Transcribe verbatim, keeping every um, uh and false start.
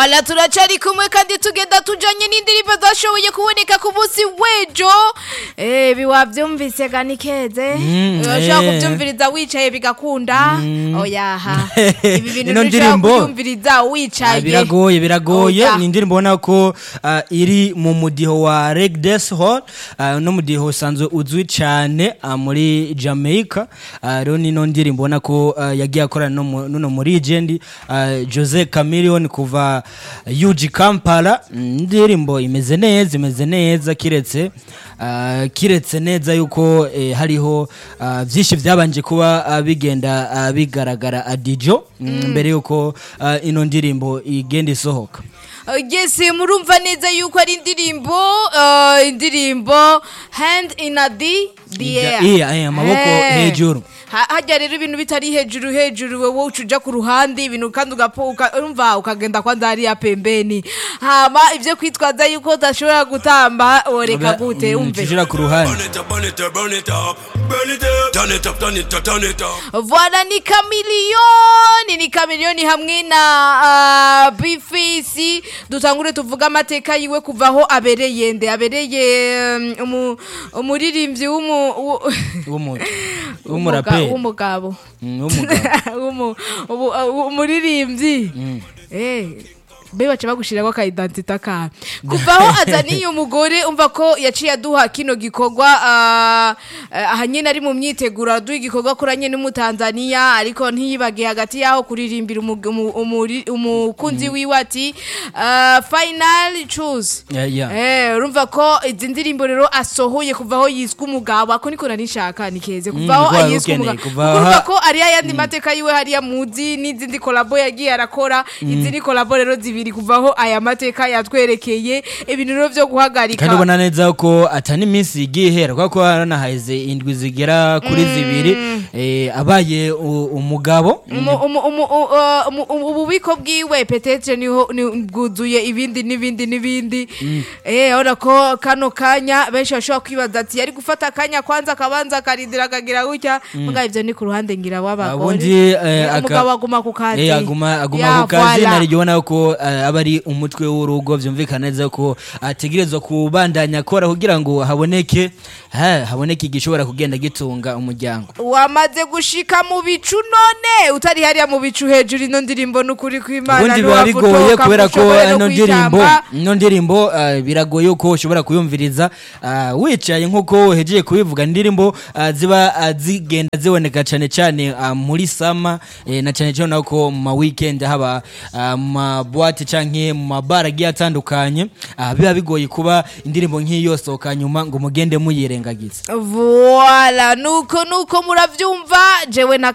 Ala turacari kumwe kandi tugenda tujanye n'indirimbo zashoboye kuboneka ku munsi w'ejo. Eh biwavyumvise gani keze. Urashaka kuvyumviriza wicaye bigakunda. Oyaha. Ibi bintu dushaka kuvyumviriza wicaye. Biragoye biragoye ni indirimbo ubona ko iri mu mudiho wa Regdes Hall no mudiho usanzwe uzwi cyane muri Jamaica. Rero nino ndirimbo ubona ko yagiye akorana no muri Legend Jose Chameleone kuva U G Kampala. Ndirimbo imeze neza imeze neza kiretse uh, kiretse neza yuko eh, hariho uh, vyinshi vyabanje kuba uh, bigenda uh, bigaragara adijo mm. mbere yuko uh, ino ndirimbo igenda isohoka. Yes, murumva neza yuko ari indirimbo uh, indirimbo Hand in a the the air. Iya iya amaboko hejuru. Hajya rero ibintu bitari hejuru hejuru wewe ucuja ku ruhande ibintu kandi ugapoka urumva ukagenda kwa ndari ya pembeni. Hama ivyo kwitwaza yuko udashobora gutamba oreka gute umve. Ucuja ku ruhande. Voilà ni Chameleone ni Chameleone hamwe na uh, Bifisi dutangure tuvuga amateka yiwe kuvaho abereye nde abereye um, umuririmbyi w'umu w'umuntu w'umurape umugabo umuririmbyi eh beba cha bagushira kwa identity ka kuvaho azaniye umugore umva ko yaciye aduha kino gikorwa ahanye nari mu myitegura duha igikorwa kuranye n'umutanzania ariko ntiyibage hagati yaho kuririmbira umukunzi wiwe ati final choose eh urumva ko izi ndirimbo rero asohoye kuvaho yiswe umugabo ako niko nanishaka nikeze kuvaho ayiswe umugabo urumva ko ari yandi mateka yiwe hariya muzi n'izindi collabo yagiye arakora izindi collabo rero zibi kuvaho aya mateka yatwerekeye ibintu rero byo guhagarika kandi ubona neza ko atani minsi igihera kwa ko haranahaze indwi zigera kuri zibiri eh abaye umugabo ububiko bwiwe petetre niho bwuzuye ibindi nibindi nibindi eh ora ko kano kanya benshi bashobora kwibaza ati yari gufata kanya kwanza kabanza karindira akagira gutya muga ivyo ni ku ruhande ngira wabagore umugabo aguma ku kazi eh aguma aguma ku kazi narijona ko abari umutwe w'urugo vyumvikana neza ko ategerezwa kubandanya akora kugira ngo haboneke ha haboneke igishobora kugenda gitunga umuryango. Wamaze gushika mu bicu none utari hariya mu bicu hejuru ino ndirimbo n'ukuri kw'Imana ubundi biba bigoye kubera ko ino ndirimbo ino ndirimbo biragoye uko ushobora kuyumviriza wicaye nkuko hejeje kubivuga ndirimbo ziba zigenda ziboneka cyane cyane muri sama na cyane cyane nako mu weekend haba ma boîte canke mu mabara agiye atandukanye biba bigoye kuba indirimbo nk'iyo soka nyuma ngo mugende muyirengagiza. Voilà nuko nuko muravyumva jewe na